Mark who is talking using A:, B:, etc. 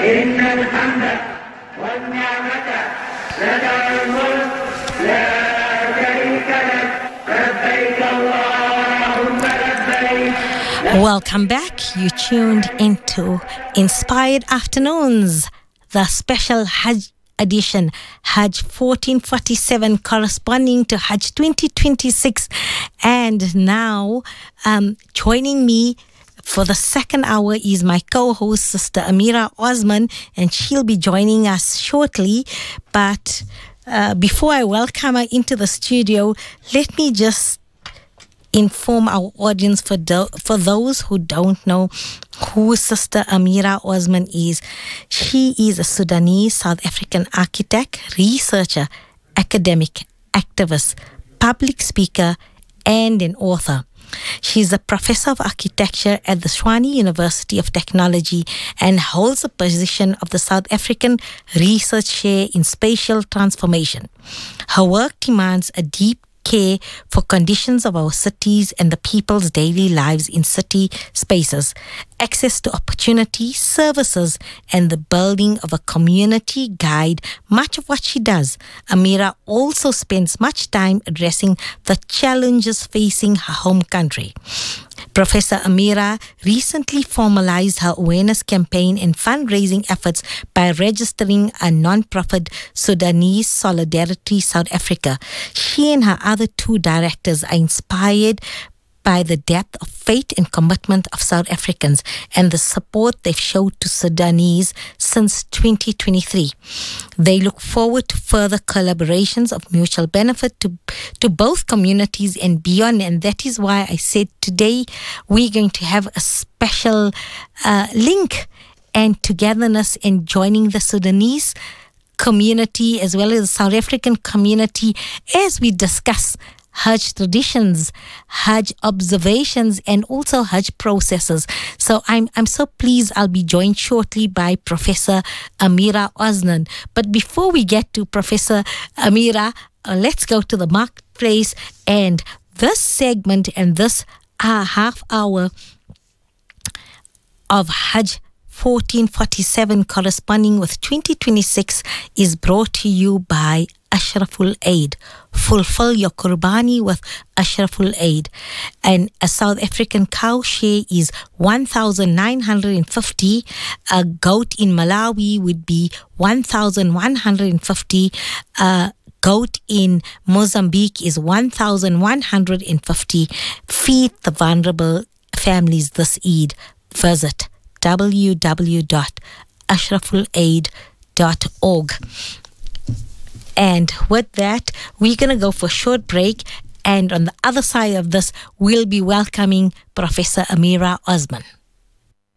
A: إن الحمد والنعمة لك الملك لا شريك لك لبيك اللهم لبيك.
B: Welcome back. You tuned into Inspired Afternoons, the special Hajj edition, Hajj 1447, corresponding to Hajj 2026. And now, joining me for the second hour is my co-host, Sister Amira Osman, and she'll be joining us shortly. But before I welcome her into the studio, let me just inform our audience for those who don't know who Sister Amira Osman is. She is a Sudanese South African architect, researcher, academic, activist, public speaker, and an author. She's a professor of architecture at the Tshwane University of Technology and holds the position of the South African Research Chair in Spatial Transformation. Her work demands a deep care for conditions of our cities and the people's daily lives in city spaces, access to opportunity, services, and the building of a community guide much of what she does. Amira also spends much time addressing the challenges facing her home country. Professor Amira recently formalized her awareness campaign and fundraising efforts by registering a non-profit Sudanese Solidarity South Africa. She and her other two directors are inspired by the depth of faith and commitment of South Africans and the support they've showed to Sudanese since 2023. They look forward to further collaborations of mutual benefit to both communities and beyond, and that is why I said today we're going to have a special link and togetherness in joining the Sudanese community as well as the South African community as we discuss Hajj traditions, Hajj observations, and also Hajj processes. So I'm so pleased I'll be joined shortly by Professor Amira Osman. But before we get to Professor Amira, let's go to the marketplace, and this segment and this half hour of Hajj 1447 corresponding with 2026 is brought to you by Ashraful Aid. Fulfill your Qurbani with Ashraful Aid. And a South African cow share is 1,950. A goat in Malawi would be 1,150. A goat in Mozambique is 1,150. Feed the vulnerable families this Eid. Visit www.ashrafulaid.org. And with that, we're going to go for a short break. And on the other side of this, we'll be welcoming Professor Amira Osman.